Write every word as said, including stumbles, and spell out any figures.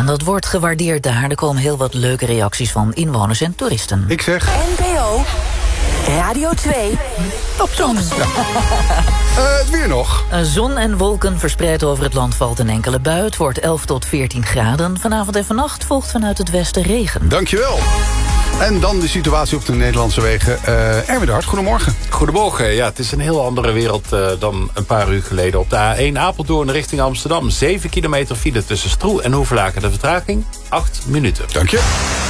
En dat wordt gewaardeerd daar. Er komen heel wat leuke reacties van inwoners en toeristen. Ik zeg... N P O Radio twee. Topzon. Ja. Uh, het weer nog. Zon en wolken verspreid over het land valt een enkele bui. Het wordt elf tot veertien graden. Vanavond en vannacht volgt vanuit het westen regen. Dankjewel. En dan de situatie op de Nederlandse wegen. Uh, Erwin de Hart, goedemorgen. Goedemorgen. Ja, het is een heel andere wereld uh, dan een paar uur geleden. Op de A één Apeldoorn richting Amsterdam. zeven kilometer file tussen Stroe en Hoevelaken. De vertraging acht minuten. Dank je.